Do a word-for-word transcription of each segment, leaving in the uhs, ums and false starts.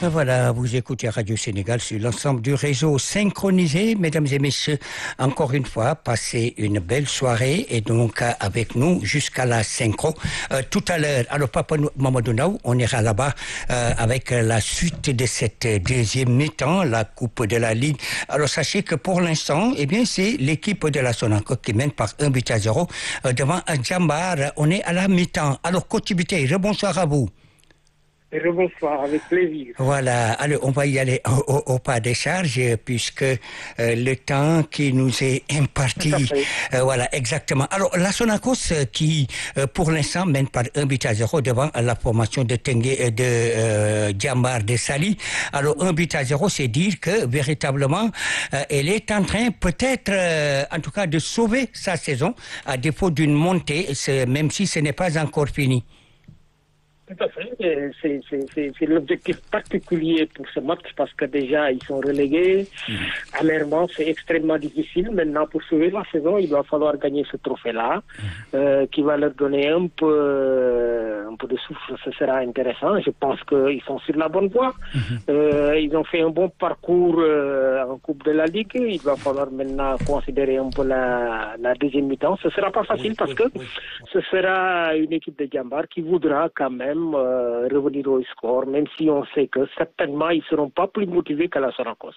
Voilà, vous écoutez Radio Sénégal sur l'ensemble du réseau synchronisé. Mesdames et messieurs, encore une fois, passez une belle soirée et donc euh, avec nous jusqu'à la synchro. Euh, tout à l'heure, alors Papa Mamadou Ndaw, on ira là-bas euh, avec la suite de cette deuxième mi-temps, la Coupe de la Ligue. Alors sachez que pour l'instant, eh bien c'est l'équipe de la Sonacos qui mène par un but à zéro euh, devant Djambar. On est à la mi-temps. Alors Coach Biteye, rebonsoir à vous. Rebonsoir, avec plaisir. Voilà, alors on va y aller au, au, au pas des charges puisque euh, le temps qui nous est imparti, euh, voilà, exactement. Alors la Sonacos euh, qui euh, pour l'instant mène par un but à zéro devant la formation de Tengue euh, de euh, Djambar de Sali. Alors un but à zéro, c'est dire que véritablement euh, elle est en train peut-être, euh, en tout cas, de sauver sa saison à défaut d'une montée, même si ce n'est pas encore fini. Tout à fait. C'est, c'est, c'est, c'est l'objectif particulier pour ce match parce que déjà, ils sont relégués. Mmh. Amèrement, c'est extrêmement difficile. Maintenant, pour sauver la saison, il va falloir gagner ce trophée-là mmh. euh, qui va leur donner un peu, un peu de souffle. Ce sera intéressant. Je pense qu'ils sont sur la bonne voie. Mmh. Euh, ils ont fait un bon parcours euh, en Coupe de la Ligue. Il va falloir maintenant considérer un peu la, la deuxième mi-temps. Ce ne sera pas facile oui, parce oui, que oui. ce sera une équipe de Djambar qui voudra quand même Euh, revenir au score, même si on sait que certainement ils ne seront pas plus motivés qu'à la Sonacos.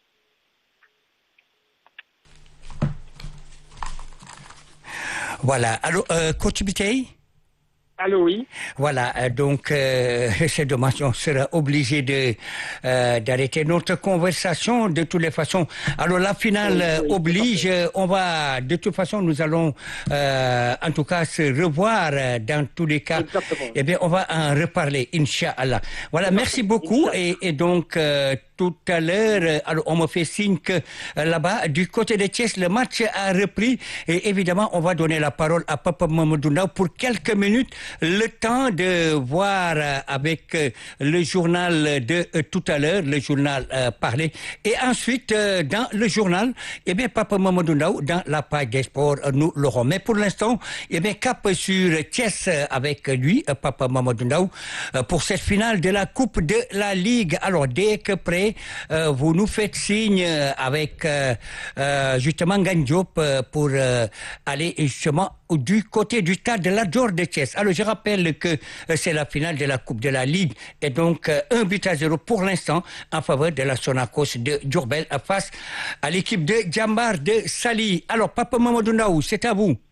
Voilà. Alors, euh, Coach Biteye? Allô, oui. Voilà, euh, donc euh, c'est dommage, on sera obligé de euh, d'arrêter notre conversation de toutes les façons. Alors la finale oui, oui, oblige, on va, de toute façon, nous allons euh, en tout cas se revoir dans tous les cas. Exactement. Eh bien, on va en reparler, Inch'Allah. Voilà, merci beaucoup et, et donc euh, tout à l'heure, alors on me fait signe que euh, là-bas, du côté de Thiès, le match a repris et évidemment, on va donner la parole à Papa Mamadou Ndaw pour quelques minutes. Le temps de voir euh, avec euh, le journal de euh, tout à l'heure, le journal euh, parlé. Et ensuite, euh, dans le journal, eh bien, Papa Mamadou Ndaw, dans la page des sports, euh, nous l'aurons. Mais pour l'instant, eh bien, cap sur Thiès euh, avec lui, euh, Papa Mamadou Ndaw, euh, pour cette finale de la Coupe de la Ligue. Alors, dès que prêt, euh, vous nous faites signe euh, avec euh, euh, justement Ngagne Diop euh, pour euh, aller justement du côté du stade de la Dior de Thiès. Alors, je rappelle que euh, c'est la finale de la Coupe de la Ligue et donc euh, un but à zéro pour l'instant en faveur de la Sonacos de Diourbel face à l'équipe de Djambar de Sali. Alors, Papa Mamadou Ndaw, c'est à vous.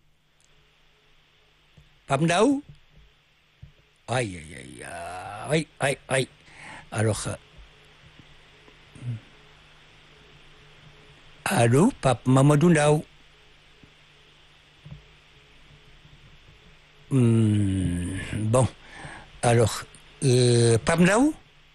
Papa Ndaw? Aïe, aïe, aïe, aïe, aïe, aïe. Alors, euh, allô, Papa Mamadou Ndaw? Hum, bon, alors, euh, Papa Ndaw?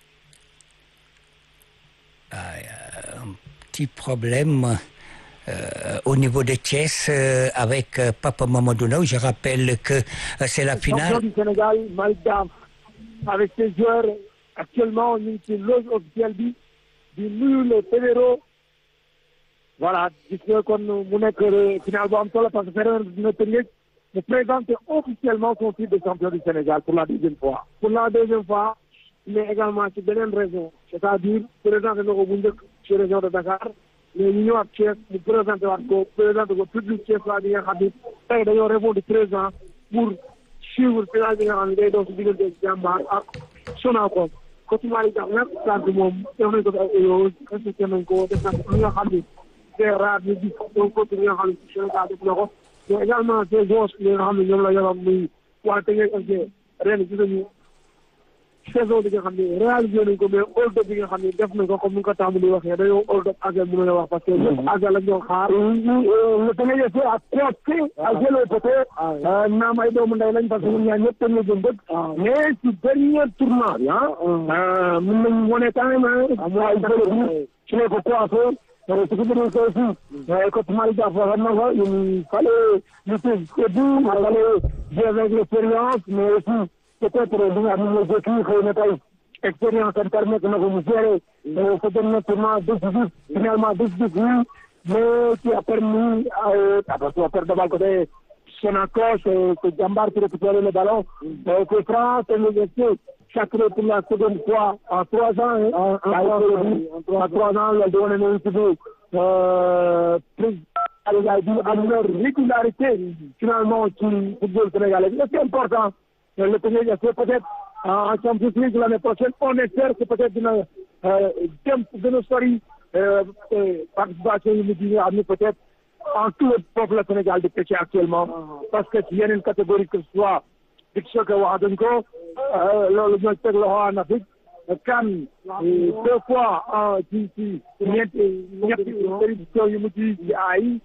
Ah, un petit problème euh, au niveau de Thiès euh, avec euh, Papa Mamadou Ndaw. Je rappelle que euh, c'est la finale. Champion du Sénégal, Malick Daf, avec ses joueurs actuellement, ñu ngi ci loge officielle bi di nuyu les fédéraux. Voilà, gis nga kon mu nekk finale bu am solo parce que fédéral dina tëngeej de présenter officiellement son titre de champion du Sénégal pour la deuxième fois. Pour la deuxième fois, mais également ci beneen région, c'est-à-dire présenté na ko bu njëkk ci région de Dakar, mais ñu ñëwaat Thiès mu présenté waat ko présenté ko public Thiès waa bi nga xam ni tey dañoo répondre présent pour suivre finale bi nga xam ne day doon ci diggante Djambar ak Sonacos. Coach Malick Daf nag sant moom def nañ ko fi ay éloge respecté nañ ko def nañ ko li nga xam ni c'est rare ñu gis donc coach bi nga xam ne Sénégal def na ko mais également ces joueurs yi nga xam ne ñoom la yoroon muy waa Teungueth F C ren gis nañu saison bi nga xam ne réalisé nañ ko mais hold up bi nga xam ne def nañ ko comme ni nga ko tàmm di waxee dañoo hold up Aguel mën na wax parce que ñëpp Aguel lañ doon xaar. le Teungueth F C a coopté à jël au poteau naam ay doomu ndey lañ parce que ñun ñaar ñëpp dañoo jëm dëgg mais ci dernier tournoi bi ah mën nañ wane quand même ah ay bëri ci ne ko coiffé. Donc, ce qui veut dire que aussi, quand Malick Daf waxoon na ko, il fallait lutter au bout, il fallait jouer avec l'expérience, mais aussi peut-être li nga xam ne mooy vécu xëy na tey expérience am permettre na ko mu gérer ce dernier tournoi décisif, finalement décisif, oui, mais qui a permis à partir de balle côté Sonacos, euh, que Jambar qui récupérait le ballon, euh, que France et l'Université, chaque pour la seconde fois en trois ans, hein, en, en, trois, ans, en trois ans, la donne une équipe euh, prise à leur régularité finalement qui football sénégalais. C'est important. Le P S G, c'est peut-être en Champions League l'année prochaine, on espère que peut-être une de nos stories participation yi mu di am peut-être en tout le peuple Sénégal de pêcher actuellement parce que ci yeneen catégorie que ce soit di soke wax dañ ko loolu ñoo teg loxo en Afrique kan deux fois en ci ci ñeenti ñetti édition yu mu ci ci ay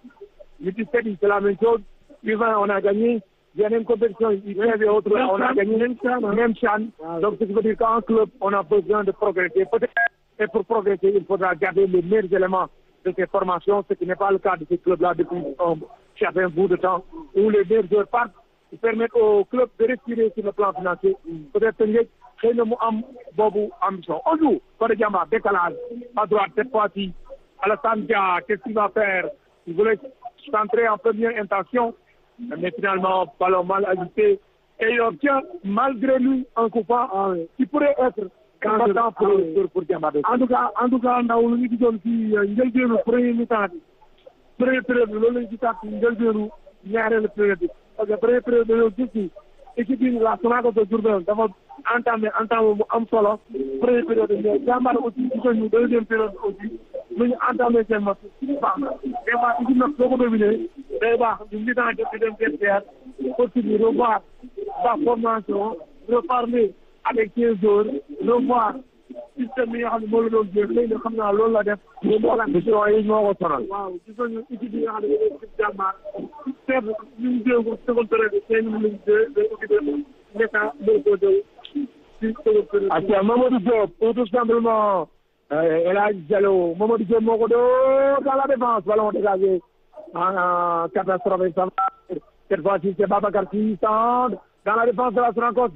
yu ci sept c'est la même chose U vingt on a gagné yeneen compétition yi et autres on a gagné même CHAN donc ce qui veut dire qu'en club on a besoin de progresser peut-être. Et pour progresser, il faudra garder les meilleurs éléments de ces formations, ce qui n'est pas le cas de ces clubs-là depuis un certain bout de temps, où les meilleurs joueurs partent, qui permettent au club de respirer sur le plan financier. Peut-être que c'est le mot Bobu ambition. On joue, par exemple, décalage, à droite, cette fois-ci, Alassane Dia, qu'est-ce qu'il va faire? Il voulait centrer en première intention, mais finalement, ballon mal ajusté, et il obtient, malgré lui, un coup franc qui pourrait être important pour pour pour Jambar. En tout cas en tout cas ndaw lu ñu gisoon ci njëlbéenu premier mi-temps bi premier période bi loolu lañu gisaat ci njëlbéenu ñaareelu période bi parce que premier période bi dañoo gis ci équipe bi la Sonacos de Diourbel dafa entamé entamé mu am solo premier période bi Jambar aussi gisoon ñu deuxième période aussi lu ñu entamé seen match baax na des fois équipe nag soo ko dominé day baax ñu mi-temps jot di dem vestiaire continuer revoir sa formation reparler avec quinze jours revoir système yi nga xam ne moo la doon jël léegi xam naa loolu la def moo la mission yi moo ko sonal waaw gis nañu équipe yi nga xam ne équipe Jambar seet ñu ngi jéego seconde période bi cinq minutes de occupé l'état moo ko jël ci seconde période ak Mamadou Diop tout simplement El Hadj Diallo Mamadou Diop moo ko doo dans la défense ballon dégagé en catastrophe cette fois-ci c'est Babacar qui centre dans la défense de la Sonacos.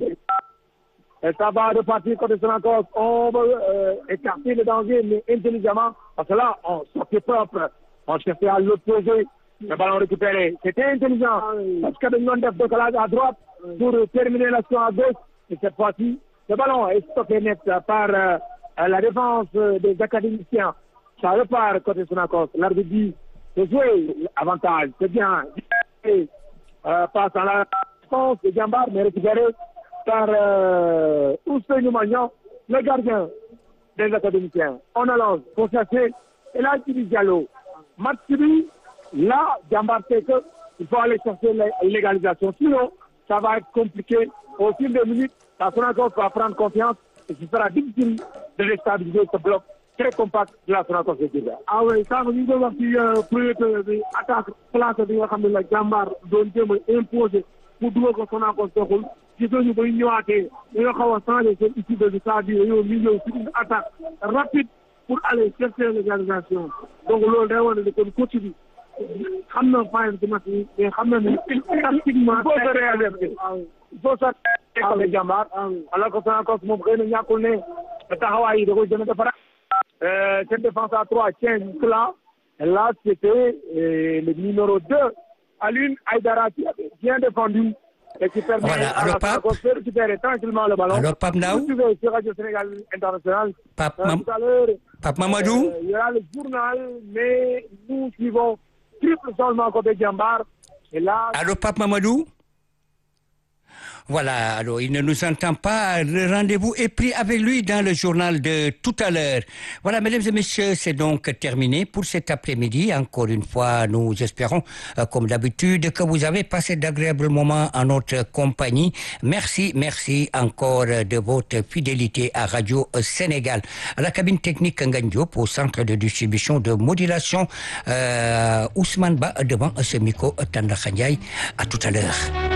Et ça va repartir côté Sonacos. On va euh, écarter le danger, mais intelligemment. Parce que là, on sortait propre. On cherchait à l'opposer. Le ballon récupéré. C'était intelligent. Parce que nous avons fait décalage à droite pour terminer l'action à gauche. Et cette fois-ci, le ballon est stoppé net par euh, la défense des académiciens. Ça repart côté Sonacos. L'arbitre dit, c'est joué. Avantage. C'est bien. Et, euh, passe à la défense de Jambar, mais récupéré par euh, Ousseynou Magnan, le gardien des académiciens. On allonge pour chercher et là, il dit Diallo. Match suivi, là, Jambar sait qu'il faut aller chercher l'égalisation. Sinon, ça va être compliqué. Au fil des minutes, la Sonacos va prendre confiance et ce sera difficile de déstabiliser ce bloc très compact de la Sonacos de Diourbel. Ah oui, ça veut dire que premier période bi attaque place bi nga xam ne la Jambar doon jéem a imposer pour dugal ko Sonacos doxul. gis nañu ba ñu ñëwaatee dañoo xaw a changé seen équipe de c'est-à-dire dañoo mis ñëw sur une attaque rapide pour aller chercher l'égalisation donc loolu day wane ne kon coach bi xam na fayam ci match yi mais xam na ne tactiquement il faut se réadapter il faut se réadapter Jambar alors que Sonacos moom xëy na ñàkkul ne taxawaay yi da koy gën a defaraat cette défense à trois tient là là c'était le numéro deux Alioune Aïdara qui a bien défendu. Et qui permet voilà, à la Sonacos de récupérer tranquillement le ballon. Alors, Pape Ndaw. Sur Radio Sénégal International. Pape, euh, Mam... tout à l'heure, Pape Mamadou. Euh, il y aura le journal, mais nous suivons triple seulement côté Jambar. Et là. Alors, Pape Mamadou. Voilà, alors il ne nous entend pas. Le rendez-vous est pris avec lui dans le journal de tout à l'heure. Voilà, mesdames et messieurs, c'est donc terminé pour cet après-midi. Encore une fois, nous espérons, euh, comme d'habitude, que vous avez passé d'agréables moments en notre compagnie. Merci, merci encore de votre fidélité à Radio Sénégal. À la cabine technique Ngagne Diop, au centre de distribution de modulation, euh, Ousmane Ba devant ce micro Tanda Khandiaï. À tout à l'heure.